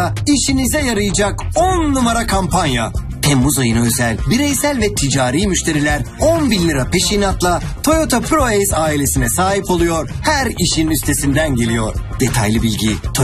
işinize yarayacak 10 numara kampanya. Temmuz ayına özel bireysel ve ticari müşteriler 10.000 lira peşinatla Toyota ProAce ailesine sahip oluyor. Her işin üstesinden geliyor. Detaylı bilgi